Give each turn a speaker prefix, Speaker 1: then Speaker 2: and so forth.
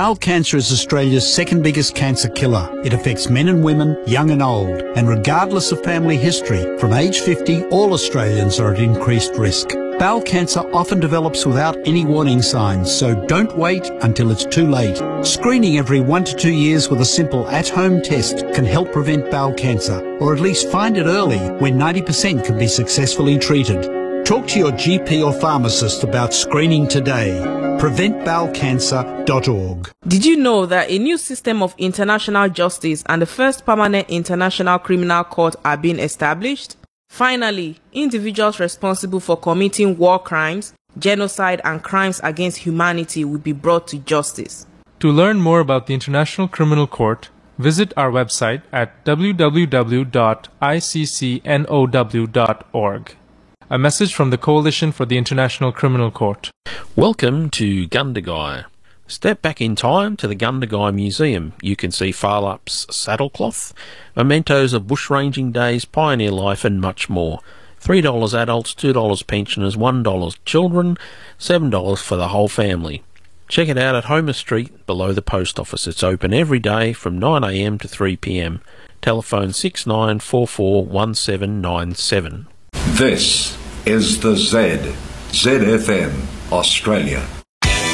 Speaker 1: Bowel cancer is Australia's second biggest cancer killer. It affects men and women, young and old, and regardless of family history, from age 50, all Australians are at increased risk. Bowel cancer often develops without any warning signs, so don't wait until it's too late. Screening every 1 to 2 years with a simple at-home test can help prevent bowel cancer, or at least find it early when 90% can be successfully treated. Talk to your GP or pharmacist about screening today. PreventBowelCancer.org.
Speaker 2: Did you know that a new system of international justice and the first permanent international criminal court are being established? Finally, individuals responsible for committing war crimes, genocide, and crimes against humanity will be brought to justice.
Speaker 3: To learn more about the International Criminal Court, visit our website at www.iccnow.org. A message from the Coalition for the International Criminal Court.
Speaker 4: Welcome to Gundagai. Step back in time to the Gundagai Museum. You can see Farlup's saddlecloth, mementos of bushranging days, pioneer life and much more. $3 adults, $2 pensioners, $1 children, $7 for the whole family. Check it out at Homer Street below the post office. It's open every day from 9 a.m. to 3 p.m. Telephone 69441797.
Speaker 5: This is the ZFM Australia.